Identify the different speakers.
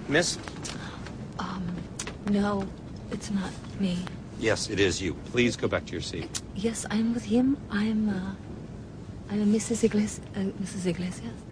Speaker 1: Miss?
Speaker 2: No, it's not me.
Speaker 1: Yes, it is you. Please go back to your seat.
Speaker 2: Yes, I'm with him. I'm Mrs. Iglesias.